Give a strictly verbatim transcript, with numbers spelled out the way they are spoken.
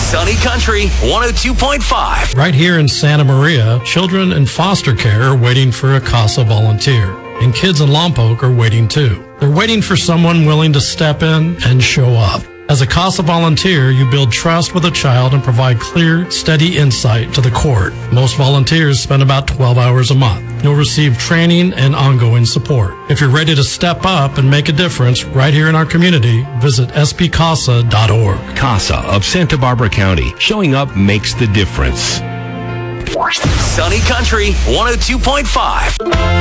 Sunny Country one oh two point five. Right here in Santa Maria, children in foster care are waiting for a CASA volunteer. And kids in Lompoc are waiting too. They're waiting for someone willing to step in and show up. As a CASA volunteer, you build trust with a child and provide clear, steady insight to the court. Most volunteers spend about twelve hours a month. You'll receive training and ongoing support. If you're ready to step up and make a difference right here in our community, visit s p casa dot org. CASA of Santa Barbara County. Showing up makes the difference. Sunny Country one oh two point five.